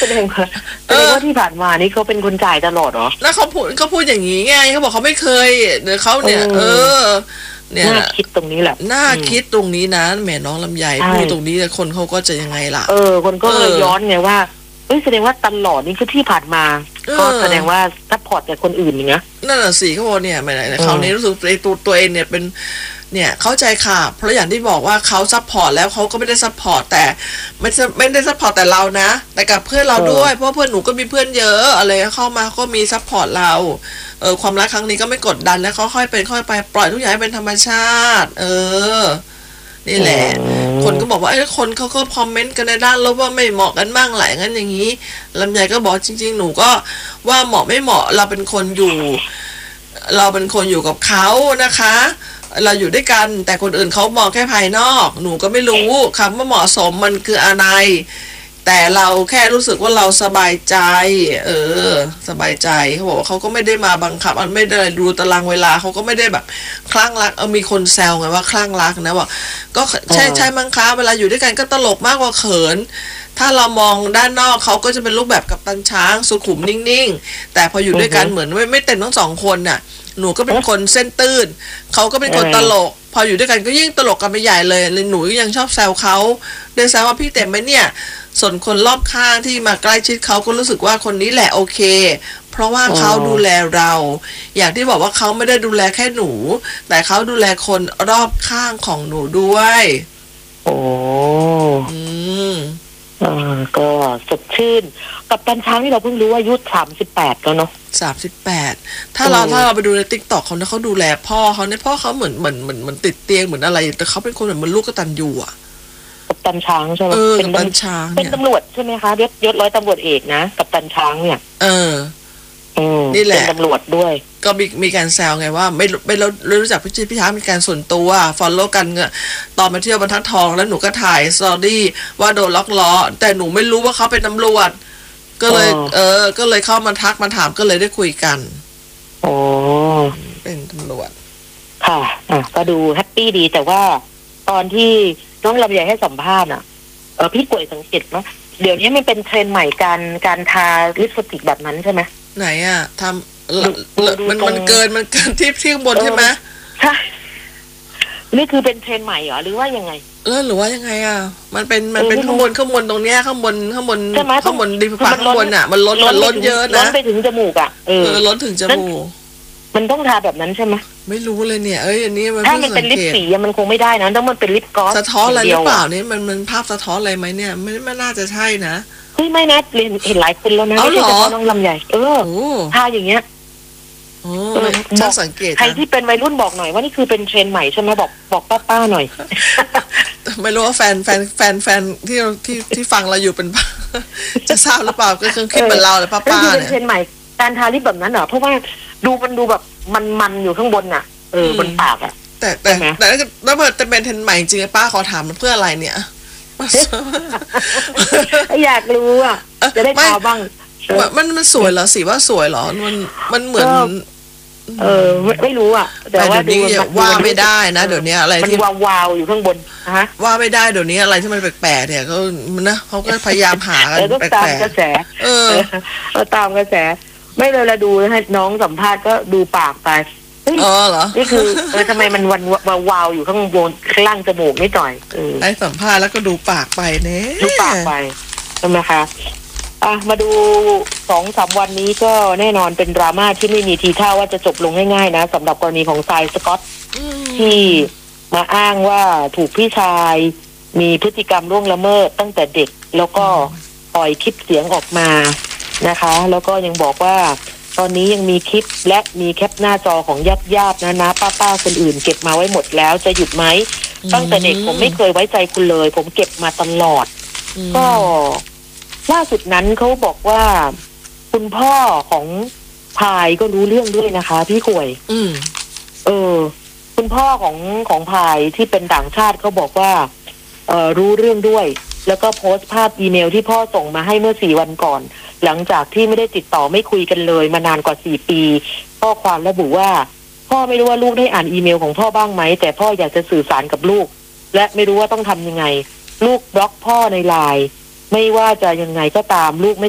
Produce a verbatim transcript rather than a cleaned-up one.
ดงว่าแสดงว่าที่ผ่านมานี่เขาเป็นคนจ่ายตลอดเหรอแล้วเขาพูดเขาพูดอย่างนี้ไงเขาบอกเขาไม่เคยเดี๋ยวเขาเนี่ยเออเนี่ยน่าคิดตรงนี้แหละน่าคิดตรงนี้นะแม่น้องลำไยพูดตรงนี้คนเขาก็จะยังไงล่ะเออคนก็เลยย้อนไงว่าเฮ้ยแสดงว่าตลอดนี่คือที่ผ่านมาก็แสดงว่าซัพพอร์ตจากคนอื่นอย่างเงี้ยนั่นแหละสิเขาบอกเนี่ยไม่ได้เขานี้รู้สึกตัวตัวเองเนี่ยเป็นเนี่ยเข้าใจค่ะเพราะอย่างที่บอกว่าเขาซัพพอร์ตแล้วเขาก็ไม่ได้ซัพพอร์ตแต่ไม่ไม่ได้ซัพพอร์ตแต่เรานะแต่กับเพื่อนเราด้วยเพราะเพื่อนหนูก็มีเพื่อนเยอะอะไรเข้ามาก็มีซัพพอร์ตเราเออความรักครั้งนี้ก็ไม่กดดันแล้วค่อยๆเป็นค่อยไปปล่อยทุกอย่างให้เป็นธรรมชาติเออนี่แหละคนก็บอกว่าไอ้คนเขาก็คอมเมนต์กันในด้านลบว่าไม่เหมาะกันบ้างหลายงั้นอย่างนี้ลำไยก็บอกจริงๆหนูก็ว่าเหมาะไม่เหมาะเราเป็นคนอยู่เราเป็นคนอยู่กับเขานะคะเราอยู่ด้วยกันแต่คนอื่นเขามองแค่ภายนอกหนูก็ไม่รู้คำว่าเหมาะสมมันคืออะไรแต่เราแค่รู้สึกว่าเราสบายใจเออสบายใจเขาบอกว่าเขาก็ไม่ได้มาบังคับไม่ได้ดูตารางเวลาเขาก็ไม่ได้แบบคลั่งรักเออมีคนแซวไงว่าคลั่งรักนะบอกก็ใช่ใช่มั้งคะเวลาอยู่ด้วยกันก็ตลกมากกว่าเขินถ้าเรามองด้านนอกเขาก็จะเป็นรูปแบบกัปตันช้างสุขุมนิ่งๆแต่พออยู่ด้วยกันเหมือนไม่ไม่เต็มทั้งสองคนน่ะหนูก็เป็นคนเส้นตื้นเขาก็เป็นคนตลกพออยู่ด้วยกันก็ยิ่งตลกกันไปใหญ่เลยหนูยังชอบแซวเขาโดยแซวว่าพี่เต็มไหมเนี่ยส่วนคนรอบข้างที่มาใกล้ชิดเขาก็รู้สึกว่าคนนี้แหละโอเคเพราะว่าเขาดูแลเราอย่างที่บอกว่าเขาไม่ได้ดูแลแค่หนูแต่เขาดูแลคนรอบข้างของหนูด้วยโอ้อืมอ่าก็สดชื่นกับตันช้างที่เราเพิ่งรู้ว่าอายุสามสิบแปดแล้วเนาะสามสิบแปดถ้าเราถ้าเราไปดูใน TikTok เขาเนี่ยเขาดูแลพ่อเขาเนี่ยพ่อเขาเหมือนเหมือนเหมือนเหมือนติดเตียงเหมือนอะไรแต่เขาเป็นคนเหมือนลูกกตัญญูอ่ะกับตันช้างใช่ไหมเป็นตันช้างเป็นตำรวจใช่ไหมคะยศยศร้อยตำรวจเอกนะกับตันช้างเนี่ยเออนี่แหละเป็นตำรวจด้วยก็มีมีการแซวไงว่าไม่ไม่เรารู้จักพี่ชิดพี่ช้างมีการส่วนตัวฟอลโล่กันตอนมาเที่ยวบรรทัดทองแล้วหนูก็ถ่ายสตอรี่ว่าโดนล็อกล้อแต่หนูไม่รู้ว่าเขาเป็นตำรวจก็เลยเออก็เลยเข้ามาทักมาถามก็เลยได้คุยกันโอ้เป็นตำรวจค่ะอ่ะก็ดูแฮปปี้ดีแต่ว่าตอนที่น้องลำไยให้สัมภาษณ์อ่ะเออพี่กวยสังเกตมั้ยเดี๋ยวนี้มันเป็นเทรนด์ใหม่การการทาลิปสติกแบบนั้นใช่ไหมไหนอ่ะทำมันมันเกินมันเกินที่ที่ข้างบนใช่ไหมใช่นี่คือเป็นเทรนด์ใหม่เหรอหรือว่ายังไงเออหรือว่ายังไงอ่ะมันเป็นมันเป็นข้างบนข้างบนตรงเนี้ยข้างบนข้างบนข้างบนดินฟ้าข้างบนอ่ะมันล้นมันล้นเยอะนะล้นไปถึงจมูกอ่ะเออล้นถึงจมูกมันต้องทาแบบนั้นใช่ไหมไม่รู้เลยเนี่ยเอ้ยอันนี้มันถ้ามันเป็นลิปสีมันคงไม่ได้นะต้องมันเป็นลิปกลอสสะท้อนอะไรหรือเปล่านี่มันมันภาพสะท้อนอะไรไหมเนี่ยไม่ไม่น่าจะใช่นะเฮ้ยไม่นะเห็นหลายคนแล้วนะไม่ใช่เฉพาะน้องลำไยเออทาอย่างเงี้ยโอ้ช่างสังเกตใครที่เป็นวัยรุ่นบอกหน่อยว่านี่คือเป็นเทรนด์ใหม่ใช่ไหมบอกบอกป้าๆหน่อยไม่รู้ว่าแฟนแฟนแฟนแฟนที่ที่ที่ฟังเราอยู่เป็นจะทราบหรือเปล่าก็คือคิดเหมือนเราเลยป้าๆเนี่ยเป็นเทรนด์ใหม่การทาลิปแบบนั้นเหรอเพราะว่าดูมันดูแบบมันๆอยู่ข้างบนน่ะเออบนปากอ่ะแต่แต่แต่แล้วเปิดจะเป็นเทรนด์ใหม่จริงๆป้าขอถามมันเพื่ออะไรเนี่ยอยากรู้อ่ะจะได้ทาบ้างมันมันสวยเหรอสีว่าสวยเหรอมันมันเหมือนเออไม่ไม่รู้อ่ะแต่ว่าดูว่าไม่ได้นะเดี๋ยวนี้อะไรที่มันวาวๆอยู่ข้างบนนะฮะว่าไม่ได้เดี๋ยวนี้อะไรที่มันแปลกๆเนี่ยก็นะเขาก็พยายามหากันแปลกๆตามกระแสเออตามกระแสไม่เลยละดูให้น้องสัมภาษณ์ก็ดูปากไปอ๋อเหรอนี่คือเออทำไมมันวันวาวๆอยู่ข้างบนข้างล่างจมูกนิดหน่อยเออไอ้สัมภาษณ์แล้วก็ดูปากไปเนี่ยดูปากไปใช่ไหมคะอ่ะมาดูสองสามวันนี้ก็แน่นอนเป็นดราม่าที่ไม่มีทีท่าว่าจะจบลงง่ายๆนะสำหรับกรณีของทรายสก็อตที่มาอ้างว่าถูกพี่ชายมีพฤติกรรมล่วงละเมิดตั้งแต่เด็กแล้วก็ปล่อยคลิปเสียงออกมานะคะแล้วก็ยังบอกว่าตอนนี้ยังมีคลิปและมีแคปหน้าจอของญาติญาตินะนะป้าๆคนอื่นเก็บมาไว้หมดแล้วจะหยุดไหมตั้งแต่เด็กผมไม่เคยไว้ใจคุณเลยผมเก็บมาตลอดก็ล่าสุดนั้นเขาบอกว่าคุณพ่อของพายก็รู้เรื่องด้วยนะคะพี่ข่วยอืมเออคุณพ่อของของพายที่เป็นต่างชาติเขาบอกว่าเออรู้เรื่องด้วยแล้วก็โพสต์ภาพอีเมลที่พ่อส่งมาให้เมื่อสี่วันก่อนหลังจากที่ไม่ได้ติดต่อไม่คุยกันเลยมานานกว่าสี่ปีข้อความระบุว่าพ่อไม่รู้ว่าลูกได้อ่านอีเมลของพ่อบ้างไหมแต่พ่ออยากจะสื่อสารกับลูกและไม่รู้ว่าต้องทำยังไงลูกบล็อกพ่อในไลน์ไม่ว่าจะยังไงก็ตามลูกไม่